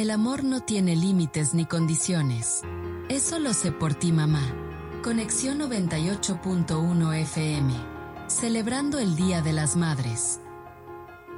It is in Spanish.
El amor no tiene límites ni condiciones. Eso lo sé por ti, mamá. Conexión 98.1 FM. Celebrando el Día de las Madres.